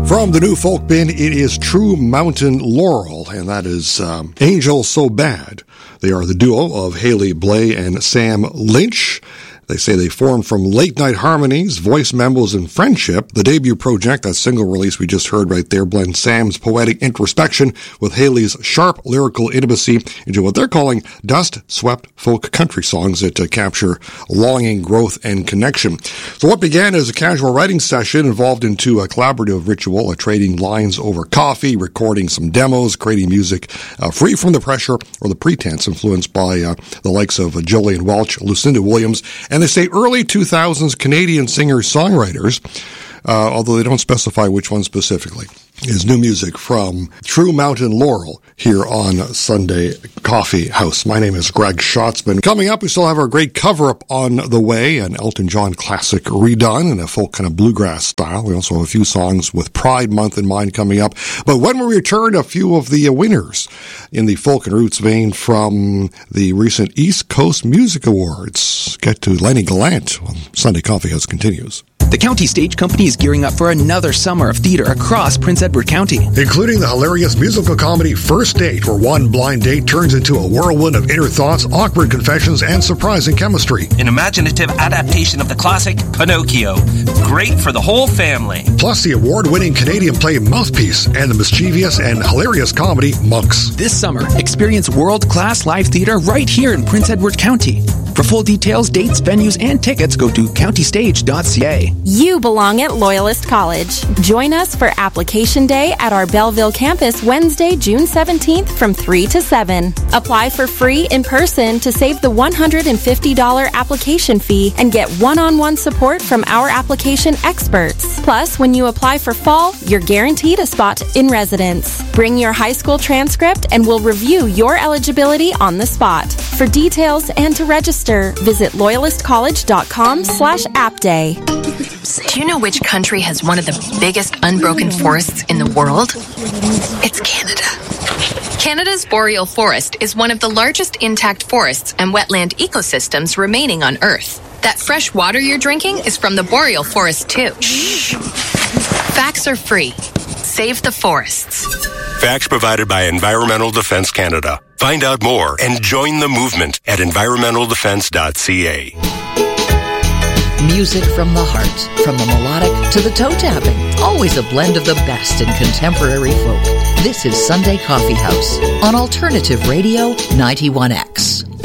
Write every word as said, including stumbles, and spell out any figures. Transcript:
From the new folk bin, it is True Mountain Laurel, and that is um, Angel So Bad. They are the duo of Haley Blay and Sam Lynch. They say they formed from late-night harmonies, voice memos, and friendship. The debut project, that single release we just heard right there, blends Sam's poetic introspection with Haley's sharp lyrical intimacy into what they're calling dust-swept folk country songs that uh, capture longing, growth, and connection. So what began as a casual writing session evolved into a collaborative ritual, of trading lines over coffee, recording some demos, creating music uh, free from the pressure or the pretense, influenced by uh, the likes of uh, Jolene Welch, Lucinda Williams, and they say early two thousands Canadian singer-songwriters, uh, although they don't specify which one specifically, is new music from True Mountain Laurel here on Sunday Coffee House. My name is Greg Schatzman. Coming up, we still have our great cover-up on the way, an Elton John classic redone in a folk kind of bluegrass style. We also have a few songs with Pride Month in mind coming up. But when we return, a few of the winners in the folk and roots vein from the recent East Coast Music Awards. Get to Lenny Gallant when Sunday Coffee House continues. The County Stage Company is gearing up for another summer of theater across Prince Edward County, including the hilarious musical comedy First Date, where one blind date turns into a whirlwind of inner thoughts, awkward confessions, and surprising chemistry. An imaginative adaptation of the classic Pinocchio. Great for the whole family. Plus the award-winning Canadian play Mouthpiece and the mischievous and hilarious comedy Monks. This summer, experience world-class live theater right here in Prince Edward County. For full details, dates, venues, and tickets, go to county stage dot c a. You belong at Loyalist College. Join us for application day at our Belleville campus Wednesday, June seventeenth from three to seven. Apply for free in person to save the one hundred fifty dollars application fee and get one-on-one support from our application experts. Plus, when you apply for fall, you're guaranteed a spot in residence. Bring your high school transcript and we'll review your eligibility on the spot. For details and to register, visit loyalist college dot com slash app day. Do you know which country has one of the biggest unbroken forests in the world? It's Canada. Canada's boreal forest is one of the largest intact forests and wetland ecosystems remaining on Earth. That fresh water you're drinking is from the boreal forest too. Shh. Facts are free. Save the forests. Facts provided by Environmental Defence Canada. Find out more and join the movement at environmental defence dot c a. Music from the heart, from the melodic to the toe tapping. Always a blend of the best in contemporary folk. This is Sunday Coffee House on Alternative Radio ninety-one X.